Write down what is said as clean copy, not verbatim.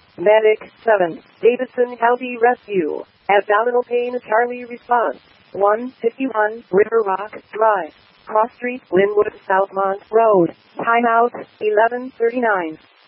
Medic 7, Davidson County Rescue. Abdominal pain, Charlie response. 151 River Rock Drive. Cross Street, Linwood, Southmont Road. Timeout, 11:39.